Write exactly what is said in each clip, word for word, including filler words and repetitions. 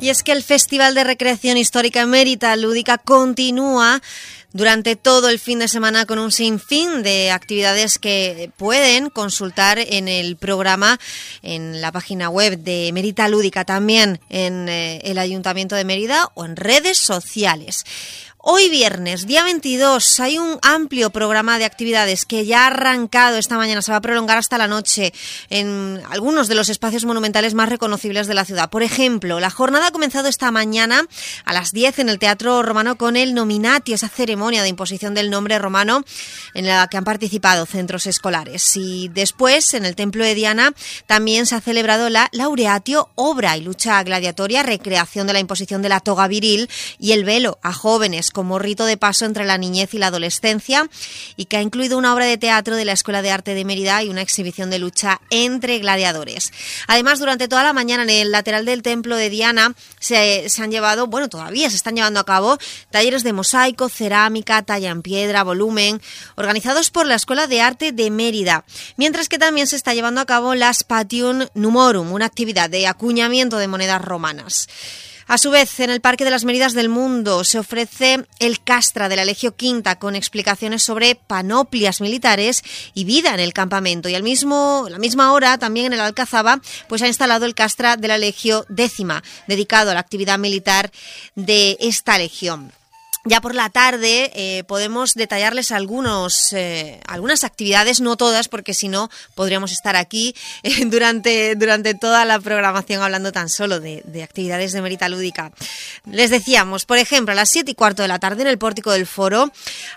Y es que el Festival de Recreación Histórica Mérita Lúdica continúa durante todo el fin de semana con un sinfín de actividades que pueden consultar en el programa, en la página web de Mérita Lúdica, también en eh, el Ayuntamiento de Mérida o en redes sociales. Hoy viernes, día veintidós, hay un amplio programa de actividades que ya ha arrancado esta mañana, se va a prolongar hasta la noche en algunos de los espacios monumentales más reconocibles de la ciudad. Por ejemplo, la jornada ha comenzado esta mañana a las diez en el Teatro Romano con el Nominatio, esa ceremonia de imposición del nombre romano en la que han participado centros escolares. Y después, en el Templo de Diana, también se ha celebrado la Laureatio, obra y lucha gladiatoria, recreación de la imposición de la toga viril y el velo a jóvenes, como rito de paso entre la niñez y la adolescencia, y que ha incluido una obra de teatro de la Escuela de Arte de Mérida y una exhibición de lucha entre gladiadores. Además, durante toda la mañana en el lateral del Templo de Diana se, se han llevado, bueno, todavía se están llevando a cabo talleres de mosaico, cerámica, talla en piedra, volumen, organizados por la Escuela de Arte de Mérida, mientras que también se está llevando a cabo la Spatium Numorum, una actividad de acuñamiento de monedas romanas. A su vez, en el Parque de las Méridas del Mundo se ofrece el Castra de la Legio Quinta con explicaciones sobre panoplias militares y vida en el campamento. Y al mismo, la misma hora, también en el Alcazaba, pues ha instalado el Castra de la Legio Décima, dedicado a la actividad militar de esta legión. Ya por la tarde eh, podemos detallarles algunos, eh, algunas actividades, no todas, porque si no podríamos estar aquí eh, durante, durante toda la programación hablando tan solo de, de actividades de Mérita Lúdica. Les decíamos, por ejemplo, a las siete y cuarto de la tarde en el Pórtico del Foro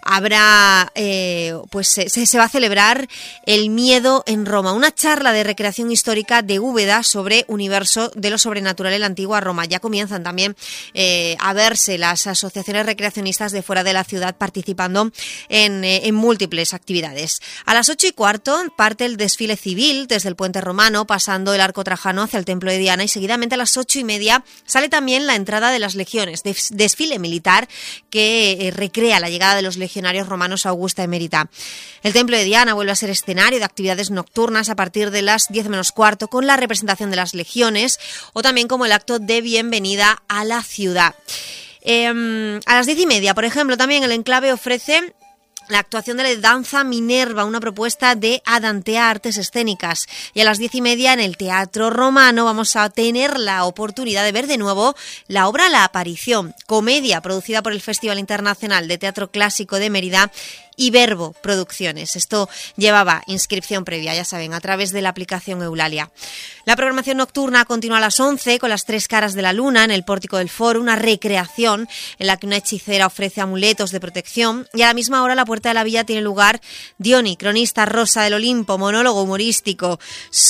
habrá, eh, pues se, se va a celebrar El miedo en Roma, una charla de recreación histórica de Úbeda sobre universo de lo sobrenatural en la antigua Roma. Ya comienzan también eh, a verse las asociaciones recreacionistas de fuera de la ciudad participando en, eh, en múltiples actividades. A las ocho y cuarto parte el desfile civil desde el Puente Romano, pasando el Arco Trajano hacia el Templo de Diana, y seguidamente a las ocho y media sale también la entrada de las legiones, des- desfile militar que eh, recrea la llegada de los legionarios romanos a Augusta Emérita. El Templo de Diana vuelve a ser escenario de actividades nocturnas a partir de las diez menos cuarto con la representación de las legiones o también como el acto de bienvenida a la ciudad. Eh, a las diez y media, por ejemplo, también el Enclave ofrece la actuación de la danza Minerva, una propuesta de Adantea Artes Escénicas. Y a las diez y media en el Teatro Romano vamos a tener la oportunidad de ver de nuevo la obra La Aparición, comedia producida por el Festival Internacional de Teatro Clásico de Mérida y Verbo Producciones. Esto llevaba inscripción previa, ya saben, a través de la aplicación Eulalia. La programación nocturna continúa a las once con las tres caras de la luna en el Pórtico del Foro, una recreación en la que una hechicera ofrece amuletos de protección, y a la misma hora la Puerta de la Villa tiene lugar Dioni, cronista rosa del Olimpo, monólogo humorístico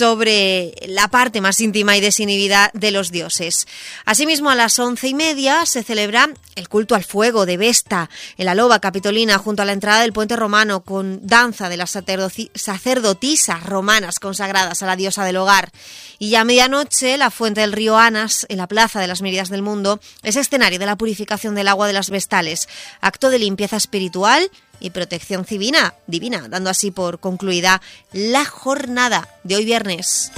sobre la parte más íntima y desinhibida de los dioses. Asimismo, a las once y media se celebra el culto al fuego de Vesta en la Loba Capitolina junto a la entrada del Puente Romano, con danza de las sacerdotisas romanas consagradas a la diosa del hogar. Y ya a medianoche, la fuente del río Anas, en la Plaza de las Méridas del Mundo, es escenario de la purificación del agua de las Vestales, acto de limpieza espiritual y protección divina, divina, dando así por concluida la jornada de hoy viernes.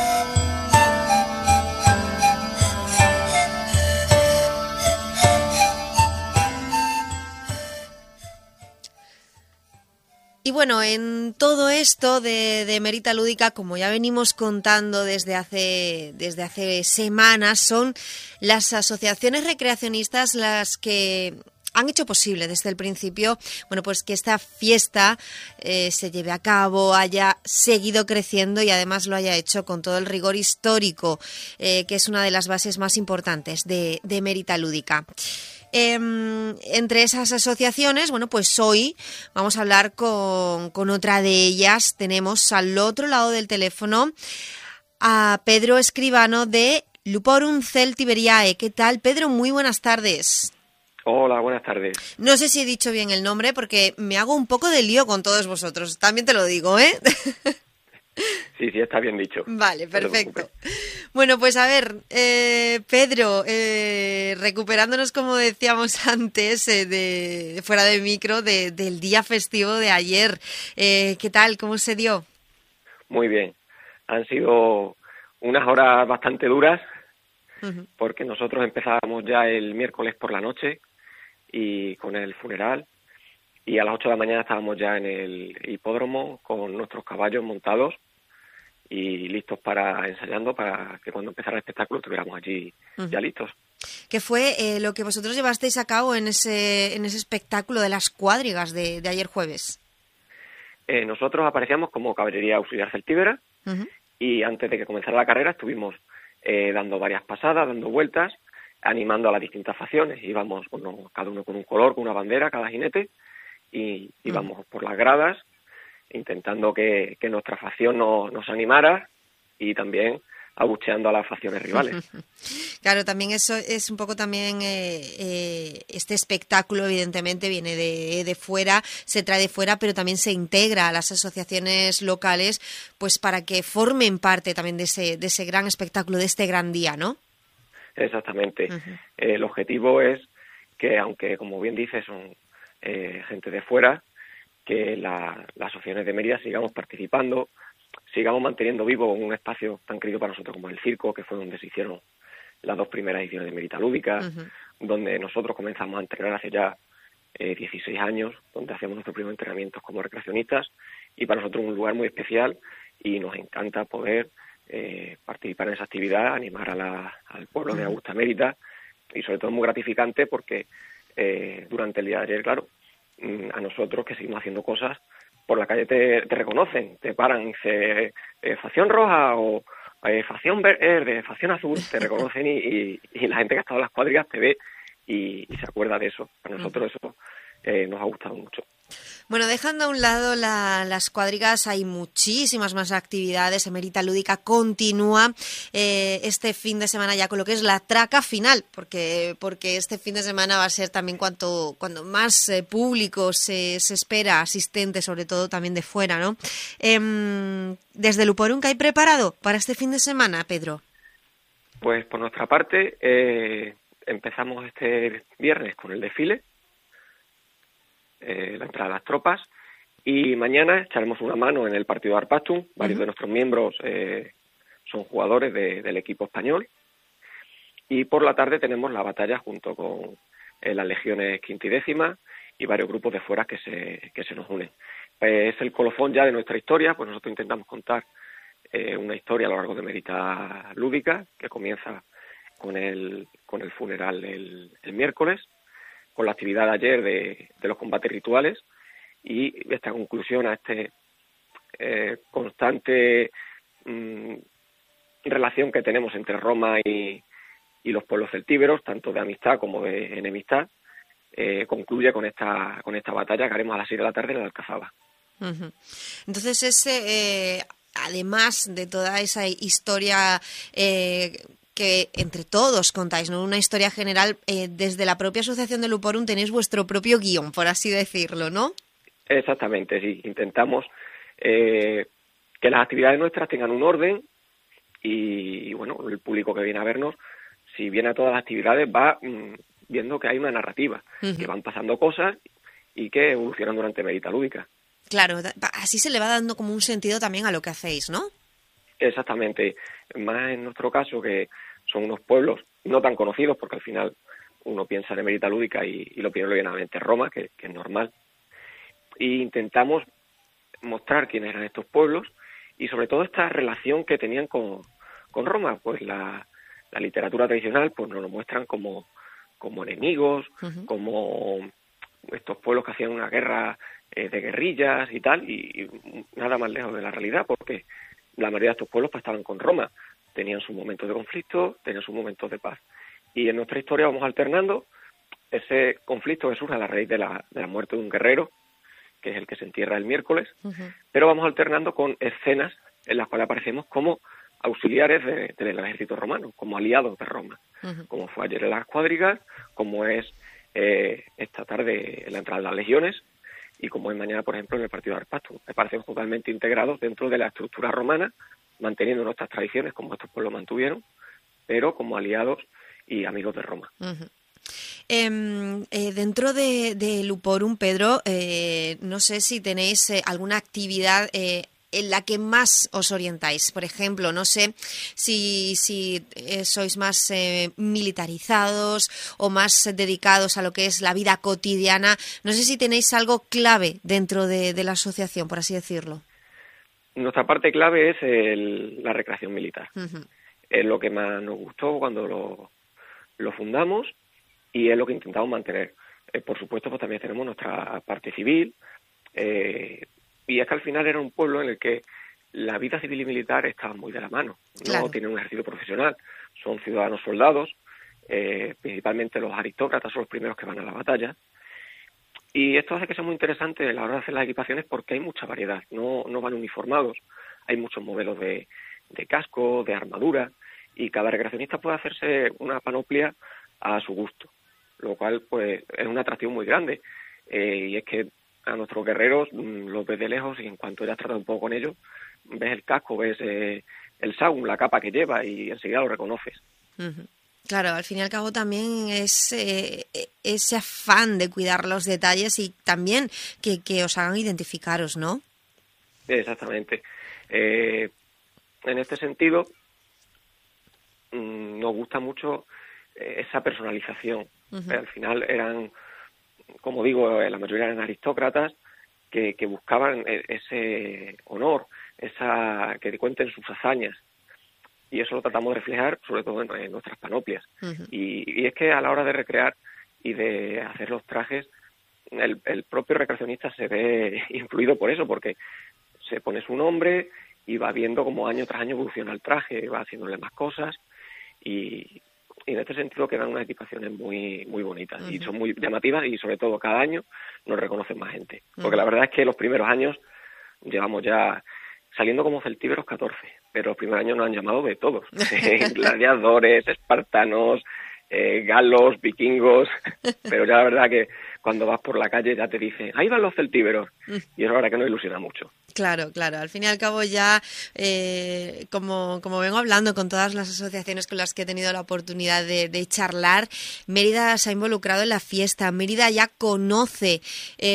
Y bueno, en todo esto de, de Mérita Lúdica, como ya venimos contando desde hace, desde hace semanas, son las asociaciones recreacionistas las que han hecho posible desde el principio, bueno, pues que esta fiesta eh, se lleve a cabo, haya seguido creciendo y además lo haya hecho con todo el rigor histórico, eh, que es una de las bases más importantes de, de Mérita Lúdica. Eh, entre esas asociaciones, bueno, pues hoy vamos a hablar con, con otra de ellas. Tenemos al otro lado del teléfono a Pedro Escribano de Luporum Celtiberiae. ¿Qué tal, Pedro? Muy buenas tardes. Hola, buenas tardes. No sé si he dicho bien el nombre porque me hago un poco de lío con todos vosotros. También te lo digo, ¿eh? Sí, sí, está bien dicho. Vale, perfecto. Bueno, pues a ver, eh, Pedro, eh, recuperándonos, como decíamos antes, eh, de fuera de micro, de, del día festivo de ayer. Eh, ¿Qué tal? ¿Cómo se dio? Muy bien. Han sido unas horas bastante duras uh-huh. porque nosotros empezábamos ya el miércoles por la noche y con el funeral, y a las ocho de la mañana estábamos ya en el hipódromo con nuestros caballos montados y listos para ensayando para que cuando empezara el espectáculo estuviéramos allí uh-huh. ya listos. ¿Qué fue eh, lo que vosotros llevasteis a cabo en ese en ese espectáculo de las cuadrigas de, de ayer jueves? Eh, nosotros aparecíamos como caballería auxiliar celtíbera uh-huh. y antes de que comenzara la carrera estuvimos eh, dando varias pasadas, dando vueltas, animando a las distintas facciones. Íbamos bueno, cada uno con un color, con una bandera, cada jinete, y íbamos uh-huh. por las gradas intentando que, que nuestra facción no, nos animara y también abucheando a las facciones rivales. Claro, también eso es un poco también eh, eh, este espectáculo evidentemente viene de, de fuera, se trae de fuera, pero también se integra a las asociaciones locales pues para que formen parte también de ese, de ese gran espectáculo, de este gran día, ¿no? Exactamente. Uh-huh. Eh, el objetivo es que, aunque como bien dices son eh, gente de fuera, que la, las asociaciones de Mérida sigamos participando, sigamos manteniendo vivo un espacio tan querido para nosotros como el circo, que fue donde se hicieron las dos primeras ediciones de Mérida Lúdica, uh-huh. donde nosotros comenzamos a entrenar hace ya eh, dieciséis años, donde hacemos nuestros primeros entrenamientos como recreacionistas, y para nosotros un lugar muy especial, y nos encanta poder eh, participar en esa actividad, animar a la, al pueblo uh-huh. de Augusta Mérida, y sobre todo muy gratificante porque eh, durante el día de ayer, claro, a nosotros que seguimos haciendo cosas, por la calle te, te reconocen, te paran y dicen eh, facción roja o eh, facción verde, facción azul, te reconocen y, y, y la gente que ha estado en las cuadrigas te ve y, y se acuerda de eso. Para nosotros eso eh, nos ha gustado mucho. Bueno, dejando a un lado la, las cuadrigas, hay muchísimas más actividades. Mérida Lúdica continúa eh, este fin de semana ya con lo que es la traca final, porque porque este fin de semana va a ser también cuanto cuando más eh, público se, se espera, asistentes, sobre todo también de fuera, ¿no? Eh, desde Luporum, ¿qué hay preparado para este fin de semana, Pedro? Pues por nuestra parte, eh, empezamos este viernes con el desfile, Eh, la entrada de las tropas, y mañana echaremos una mano en el partido de Arpastum. Varios uh-huh. de nuestros miembros eh, son jugadores de, del equipo español, y por la tarde tenemos la batalla junto con eh, las legiones quinta y décima y varios grupos de fuera que se, que se nos unen. Eh, es el colofón ya de nuestra historia, pues nosotros intentamos contar eh, una historia a lo largo de Mérida Lúdica, que comienza con el, con el funeral el, el miércoles, con la actividad de ayer de, de los combates rituales, y esta conclusión a este eh, constante mmm, relación que tenemos entre Roma y, y los pueblos celtíberos, tanto de amistad como de enemistad, eh, concluye con esta con esta batalla que haremos a las seis de la tarde en la Alcazaba. Uh-huh. Entonces, ese, eh, además de toda esa historia eh, que entre todos contáis, ¿no? Una historia general, eh, desde la propia asociación de Luporum tenéis vuestro propio guión, por así decirlo, ¿no? Exactamente, sí. Intentamos eh, que las actividades nuestras tengan un orden y, y, bueno, el público que viene a vernos, si viene a todas las actividades, va mmm, viendo que hay una narrativa, uh-huh. que van pasando cosas y que evolucionan durante Mérida Lúdica. Claro, así se le va dando como un sentido también a lo que hacéis, ¿no? Exactamente, más en nuestro caso que son unos pueblos no tan conocidos, porque al final uno piensa en Mérida Lúdica y, y lo primero que viene a la mente es Roma, que, que es normal. Y intentamos mostrar quiénes eran estos pueblos y sobre todo esta relación que tenían con, con Roma. Pues la, la literatura tradicional pues nos lo muestran como, como enemigos, uh-huh. como estos pueblos que hacían una guerra eh, de guerrillas y tal, y, y nada más lejos de la realidad, porque la mayoría de estos pueblos pues, estaban con Roma, tenían sus momentos de conflicto, tenían sus momentos de paz. Y en nuestra historia vamos alternando ese conflicto que surge a la raíz de la, de la muerte de un guerrero, que es el que se entierra el miércoles, uh-huh. pero vamos alternando con escenas en las cuales aparecemos como auxiliares de, del ejército romano, como aliados de Roma, uh-huh. como fue ayer en las cuadrigas, como es eh, esta tarde en la entrada de las legiones, y como es mañana, por ejemplo, en el partido de Arpastum. Me parecen totalmente integrados dentro de la estructura romana, manteniendo nuestras tradiciones como estos pueblos mantuvieron, pero como aliados y amigos de Roma. Uh-huh. Eh, eh, dentro de, de Luporum, Pedro, eh, no sé si tenéis eh, alguna actividad eh, en la que más os orientáis? Por ejemplo, no sé si, si eh, sois más eh, militarizados o más dedicados a lo que es la vida cotidiana. No sé si tenéis algo clave dentro de, de la asociación, por así decirlo. Nuestra parte clave es el, la recreación militar. Uh-huh. Es lo que más nos gustó cuando lo, lo fundamos y es lo que intentamos mantener. Eh, por supuesto, pues también tenemos nuestra parte civil, eh, y es que al final era un pueblo en el que la vida civil y militar estaban muy de la mano. Claro. No tienen un ejército profesional, son ciudadanos soldados, eh, principalmente los aristócratas son los primeros que van a la batalla. Y esto hace que sea muy interesante a la hora de hacer las equipaciones porque hay mucha variedad, no, no van uniformados, hay muchos modelos de, de casco, de armadura, y cada recreacionista puede hacerse una panoplia a su gusto, lo cual pues es un atractivo muy grande, eh, y es que a nuestros guerreros mmm, los ves de lejos y en cuanto ya has tratado un poco con ellos, ves el casco, ves eh, el sagum, la capa que lleva y enseguida lo reconoces. Uh-huh. Claro, al fin y al cabo también es eh, ese afán de cuidar los detalles y también que, que os hagan identificaros, ¿no? Exactamente. Eh, en este sentido, mmm, nos gusta mucho eh, esa personalización. Uh-huh. Al final eran, como digo, la mayoría eran aristócratas que, que buscaban ese honor, esa que te cuenten sus hazañas. Y eso lo tratamos de reflejar, sobre todo en, en nuestras panoplias. Uh-huh. Y, y es que a la hora de recrear y de hacer los trajes, el, el propio recreacionista se ve influido por eso, porque se pone su nombre y va viendo cómo año tras año evoluciona el traje, va haciéndole más cosas y, y en este sentido quedan unas equipaciones muy muy bonitas. Uh-huh. Y son muy llamativas y sobre todo cada año nos reconocen más gente. Uh-huh. Porque la verdad es que los primeros años llevamos ya saliendo como celtíberos catorce, pero los primeros años nos han llamado de todos, gladiadores, espartanos, eh, galos, vikingos, pero ya la verdad que cuando vas por la calle ya te dicen, ahí van los celtíberos, y eso la verdad que nos ilusiona mucho. Claro, claro. Al fin y al cabo ya, eh, como, como vengo hablando con todas las asociaciones con las que he tenido la oportunidad de, de charlar, Mérida se ha involucrado en la fiesta. Mérida ya conoce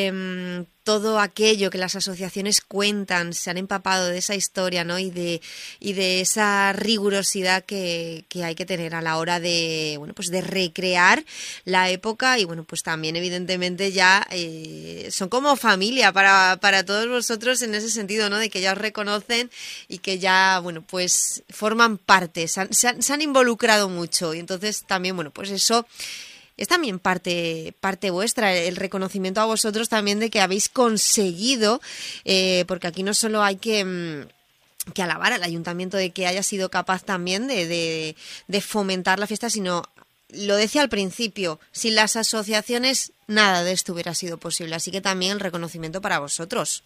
eh, todo aquello que las asociaciones cuentan, se han empapado de esa historia, ¿no? Y de y de esa rigurosidad que, que hay que tener a la hora de, bueno, pues de recrear la época y bueno, pues también evidentemente ya eh, son como familia para para todos vosotros en ese sentido, ¿no? De que ya os reconocen y que ya, bueno, pues forman parte, se han, se han, se han involucrado mucho y entonces también, bueno, pues eso es también parte parte vuestra, el reconocimiento a vosotros también de que habéis conseguido, eh, porque aquí no solo hay que, que alabar al ayuntamiento de que haya sido capaz también de, de, de fomentar la fiesta, sino, lo decía al principio, sin las asociaciones nada de esto hubiera sido posible, así que también el reconocimiento para vosotros.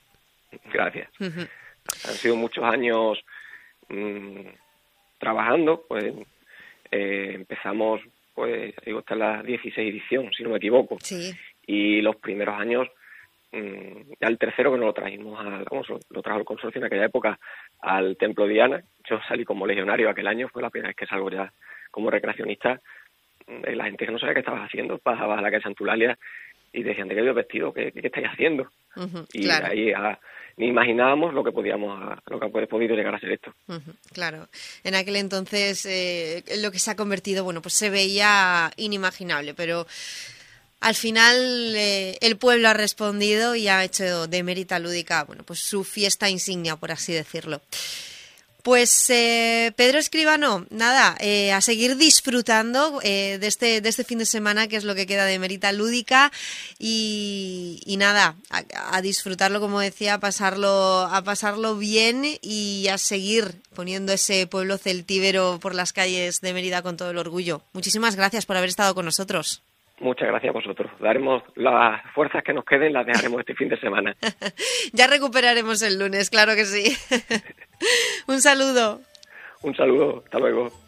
Gracias. Uh-huh. Han sido muchos años mmm, trabajando, pues eh, empezamos... pues digo, esta es la dieciséis edición, si no me equivoco. Sí. Y los primeros años, mmm, ya el tercero que nos lo trajimos, al, vamos, lo trajo el consorcio en aquella época al Templo Diana. Yo salí como legionario aquel año, fue la primera vez que salgo ya como recreacionista. Eh, la gente que no sabía qué estabas haciendo, pasaba a la calle Santulalia y decían, ¿de qué habéis vestido? ¿Qué, qué estáis haciendo? Uh-huh, y claro. ahí a, ni imaginábamos lo que podíamos, a, lo que ha podido llegar a ser esto. Uh-huh, claro. En aquel entonces eh, lo que se ha convertido, bueno, pues se veía inimaginable, pero al final eh, el pueblo ha respondido y ha hecho de Mérida Lúdica, bueno, pues su fiesta insignia, por así decirlo. Pues eh, Pedro Escribano, nada, eh, a seguir disfrutando eh, de este de este fin de semana, que es lo que queda de Mérida Lúdica, y, y nada, a, a disfrutarlo, como decía, a pasarlo, a pasarlo bien y a seguir poniendo ese pueblo celtíbero por las calles de Mérida con todo el orgullo. Muchísimas gracias por haber estado con nosotros. Muchas gracias a vosotros. Daremos las fuerzas que nos queden, las dejaremos este fin de semana. Ya recuperaremos el lunes, claro que sí. Un saludo. Un saludo. Hasta luego.